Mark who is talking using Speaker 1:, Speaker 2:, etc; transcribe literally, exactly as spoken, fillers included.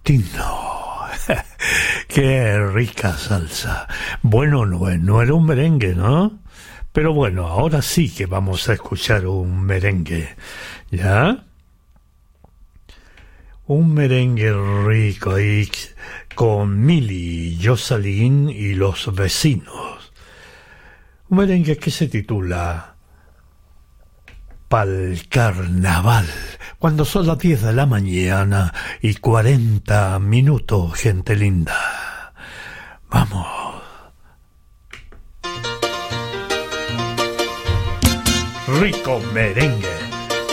Speaker 1: Agostino. Qué rica salsa. Bueno, no, no era un merengue, ¿no? Pero bueno, ahora sí que vamos a escuchar un merengue, ¿ya? Un merengue rico ahí con Mili, Jocelyn y los vecinos. Un merengue que se titula Pa'l Carnaval, cuando son las diez de la mañana y cuarenta minutos, gente linda. Vamos. Rico merengue.